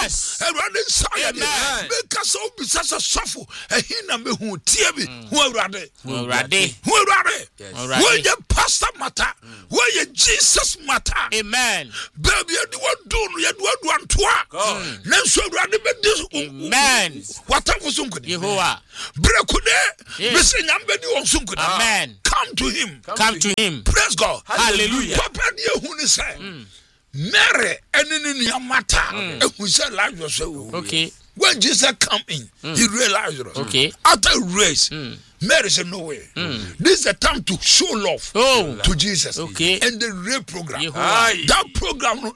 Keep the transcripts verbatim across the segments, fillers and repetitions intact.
Yes. Erade nsaya. Because of bisasa suffer. Ehina me hu tie bi. Hu erade. Hu erade. Hu erade. Where your pastor matter. Where your Jesus matter. Amen. Baby, you do what do you do what do antoa. Nenso erade be dis. Amen. What am sunku. Yehovah. Brekude. Bese nyambe di won sunku. Amen. Come to him. Come to him. Praise God. Hallelujah. Papa die hu ni say. Mary enini ni amata. Ehu say Lazarus. Okay. When Jesus come in, mm. he realized it. Okay. After race, mm. Mary said, no way. Mm. This is the time to show love oh. to Jesus. Okay. And the real program. Aye. That program,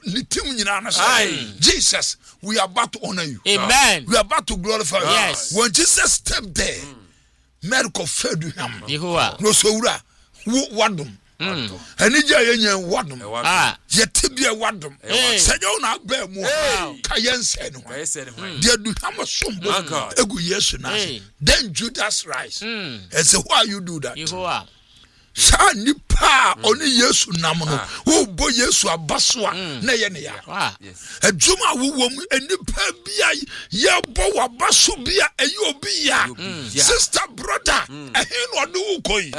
Jesus, we are about to honor you. Amen. We are about to glorify you. Yes. When Jesus stepped there, mm. Mary confessed him. Yehovah. No, so wadum. And Ija Yen Wadum. Ah. Yetibia Wadum. Sayona Bemu. Kayen said, dear do Hama Sumbo. Egu yes na. Then Judas rise. And say, why you do that? Yehovah. Sa nipa oni Yesu namono. Wo bo Yesu abaswa na ye ne ya. Adwuma wo wom enipa bia ye bo wabaso bia eyi obi ya. Sister brother, ehin no do wo koi.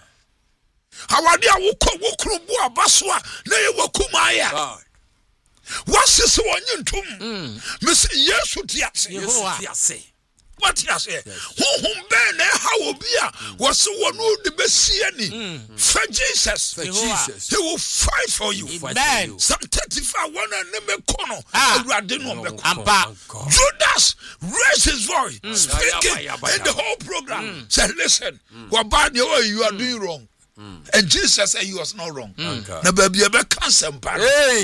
Awadi awuko wukuru bu abaswa na ye wakumaya. Wasisi wonyintum. Miss Yesu tiase. Yesu tiase. What tiase? Honhom ben na ha obi a wose wonu de besie ni. For Jesus. For Jesus. He will fight for you. Amen. Psalm thirty-five one and neme kono. Awurade no be Ampa. Judas raised his voice speaking in the whole program. Said listen, what bad you are doing wrong. Mm. And Jesus said he was not wrong. Na baby ebe cancer mpa.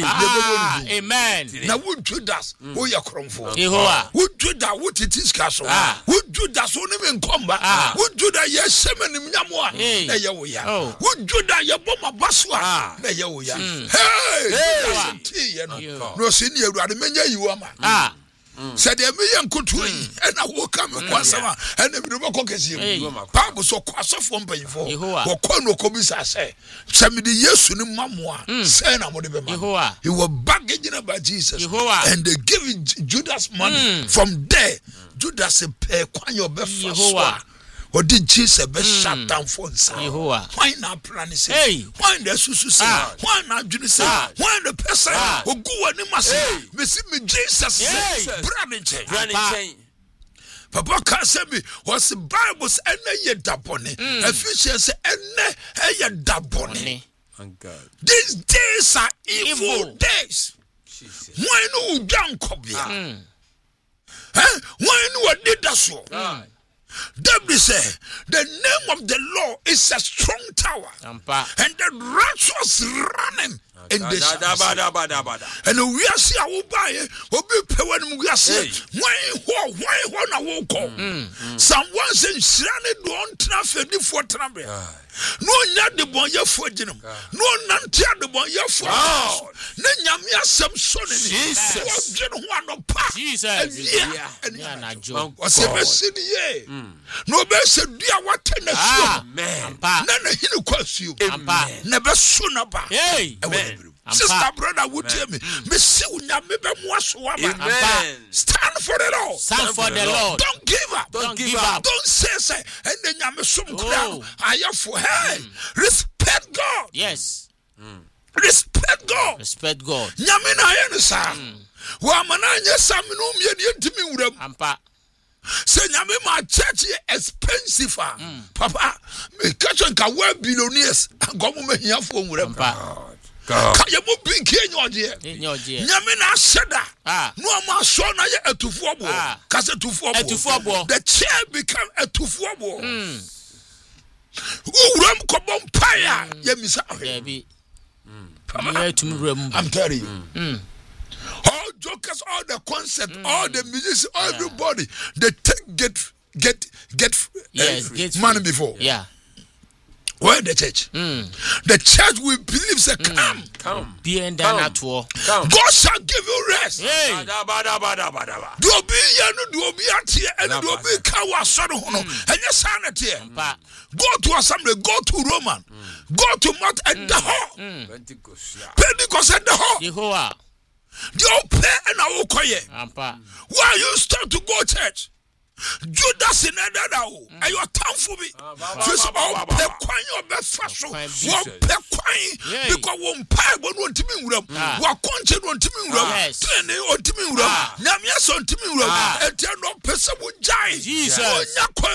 Amen. Na would Judas wo ya kromfo. Yehovah. Would Judas wo titis kaso. Would Judas wo ne nkomba. Would Judas ye semenim nyamo a na ye wo ya. Would Judas ye boma baso a na ye wo ya. Hey! Hey! No sin ye Awurade menya yiwo ama. Ah. Said the million country and I woke up with Quasama and the Mokokesi. Pablo so Quasafon pay for what Kono Kobisa say. Send me the yes in Mamma, send a Modiba. He was bagging about Jesus and they giving Judas money. From there, Judas pay Quanyo Beffa. Or did Jesus be shut down for himself? Why not plan say? Why the Susu say? Why not Judy say? Why the person who go and must say? Me Jesus, branding chain. Papa can say me was the Bible's any ye dabone. Ephesians any a dabone. These days are evil days. Why no young cobia? Why no did that so? David said, the name of the Lord is a strong tower, and the righteous running in the shadows. And we are seeing our buy, will be paying we are saying, why, why, why, na won't someone says, Shani don't traffic for Trambe. No, not the boy for Jinum. No, none the boy for Nanyamia Samson. Jesus, one of Jesus, and what's the best in the year? No best, dear, what ten man, none of him question you, never sooner. Hey, sister, brother, would tell me, Miss Sunya, maybe wash one. Stand for the Lord. Stand for the Lord. Don't give up. Don't give up. Don't say, say, and then you have some crowd. I am for her. Respect God. Yes. Respect God. Respect God. Nyamina yensa. Wa mananya saminu mieni ntimi wurem. Ampa. Say nyame ma church expensive. Papa, me catch on ka we billionaires. Gomo me hia fo wurem. Ampa. Kaya mo bin ke nyoje. Nyame na seda. No ma so na ye atufo bo. Ka se atufo bo. Atufo bo. The chair become atufo bo. Uram ko bom paya. Ye misa. Baby. I'm telling you. Mm. All jokers, all the concert, mm. all the musicians, yeah. Everybody, they take get get get, yes, uh, get money free. Before. Yeah. Where the church? Mm. The church will believe say mm. come. Come. Be in that war. God shall give you rest. Hey. Do be yanu, do be at here, and do be kawa son hono. And your son at here. Go to assembly, go to Roman, mm. go to Mount at mm. the hall. Mm. Pentecost at the hall. Yehovah. The open and I will call you. Why you start to go church? Judas in Adao, and you are town for me. First of all, the coin of the fashion, one per coin, because one pie won't to me, one content on to me, ten or to me, Namias on to me, and ten no person would die. Jesus,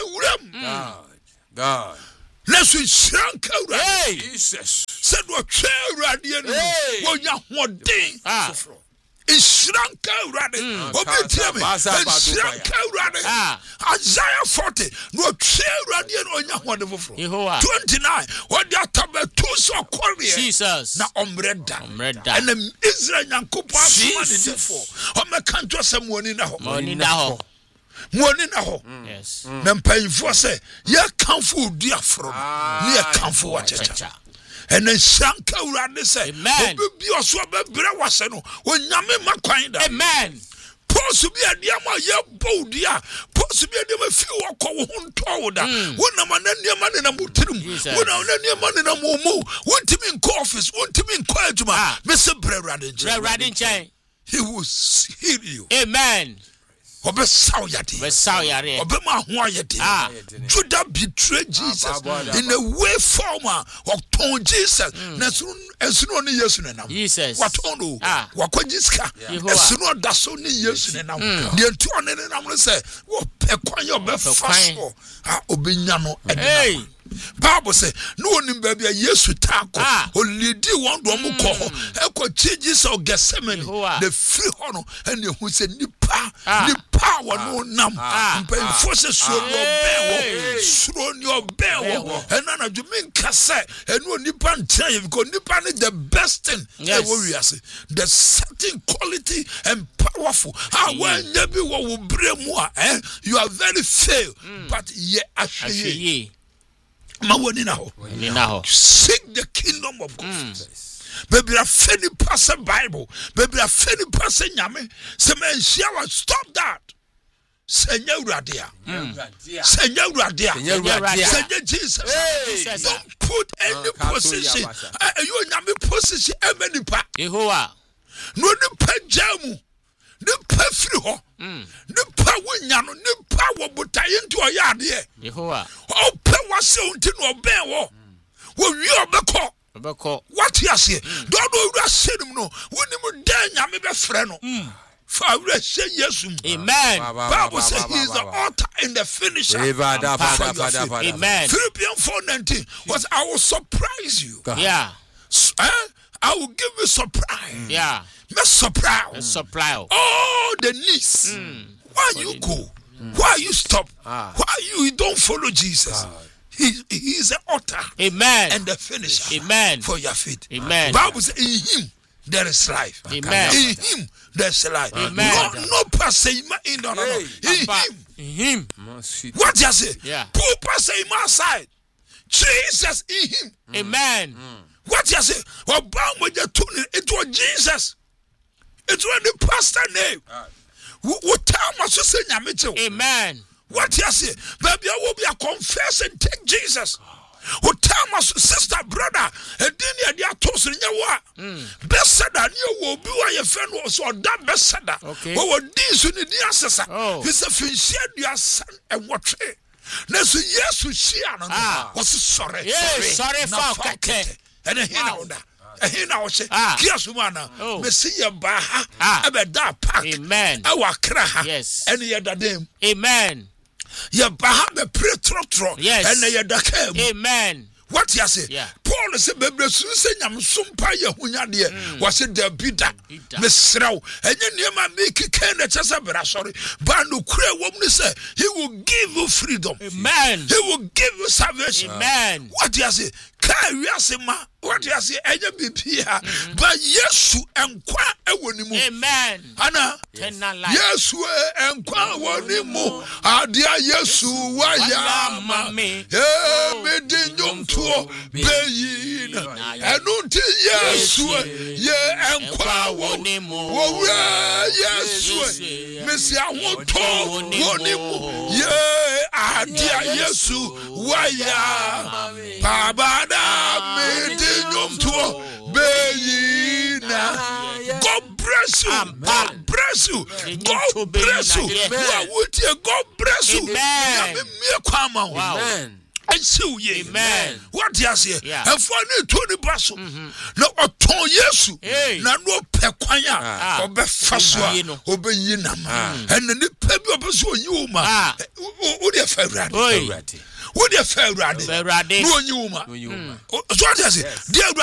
God. Let's we shrunk out. Jesus said, what chair radiant, what you want day. It's shrunk out, Obi tell me, it's shrunk out, Isaiah forty, no chair radiant on your wonderful twenty-nine, what you have about two so Korea, Jesus, now omreda, and the Israel and Kupa, for on my country, someone in a home. Morning aho. Yes. Men painful say, ye come for dear from near come for what and then Shanka Radi say, Amen. Be also a better was no when Yame Makinda. Amen. Possibly a dear my ye bodia, possibly a dear few or call one told her. One a man and your man in a mutum, one on your man in a mumu, one to me in office, one to me in Quajuma, Mister Bradin. Bradin, he will heal you. Amen. Obe saw yadi. Obe saw yadi. Obe ma huwa yadi. Ah. Judah betrayed Jesus in a way former of ton Jesus. Nesunu esunu ni Yesu nenam. Jesus. Watono. Ah. Wakojiska. Esunu daso ni Yesu nenam. Dientu one nenam le se. Wo pe kwan yo be faso. Ah obe nyano edina. Bible say no one baby Yesu tako olidi one do mu ko ho e ko Jesus o Gethsemane the free hono and who say nipa nipa wa no nam mpen force so no be wo so no be wo and na do me kase and no nipa ntia because nipa is the best thing e wo wi ase the certain quality and powerful how when you be wo bre mu a eh you are very fail but ye ahwe seek the kingdom of God. Mm. Baby, I feel the person Bible. Baby, I feel the person Yame. Say, man, stop that. Seigneur Radia. Seigneur Radia. Seigneur Jesus. Don't put any position. You Yame position. Any part. Yehovah. No, the pajamu. The pefri ho. The power nyano. The power butaye into a yard here. Yehovah. Oh, power say until no bear wo. Wo wi obeko. Obeko. What you say? Don't know you say them no. When you den nyame be frɛ no. For we say yes. Amen. Bible says he is the author and the finisher. Amen. Philippians four nineteen was I will surprise you. Yeah. Eh? I will give you surprise. Yeah. Not surprise. Surprise. Oh, the niece. Mm. Why you go? Mm. Why you stop? Ah. Why you don't follow Jesus? Ah. He, he is the author. Amen. And the finisher. Amen. For your faith. Amen. Bible says in him there is life. Amen. In him there is life. Amen. No, no pass in no, no, no. In him. In him. What you say? Yeah. Poor pass in my side. Jesus in him. Mm. Amen. Mm. What you say? Well, bound with the tuning. It was Jesus. It was the pastor name. What time was you saying? Amen. What you say? Baby, I will be a confess and take Jesus. What time was sister, brother? And then you are tossing your what? Best said that you will be where your friend was or that best said that. Okay. What were these in the answer? Oh, he's a fish, your son, and what? Next yes, we see. Was sorry. Yes, sorry for that. And a hina a hina say, Kiasumana, Messiah Baha, Abeda Park. Amen. Our Kraha. Yes. And the other name. Amen. Ya Baha the pre-trotro. Yes. And the other came. Amen. What you say? Yeah. Paul said, Baby, Susan, I'm sumpa Yahunya dear. Was it the bidder? Miss Row. And you near my make a can at Chasabra, sorry. Bandu Krea woman say, he will give you freedom. Amen. He will give you salvation. Amen. What you say? Kayasima. What you say? Anya be here. But Yesu and Kwa Ewonimu. Amen. Anna. Yesu and Kwa Wonimu. Adia Yesu Waya Mami. Eh, me dinyum to beyin. Enunti Yesu ye and Kwa Wonimu. Wo Yesu. Mesi awoto Wonimu. Ye adia Yesu Waya Babada me dinyum to beyina. God bless bless you. God bless you. God bless you. God bless you. Amen. I see you. Amen. What you say? And for me to the basso. No, a ton yesu. Na no pequanya. Obe faswa. Obe yinam. And the pebi obeso you ma. Who the favorite? Who the favorite? No you ma. So what you say? Dear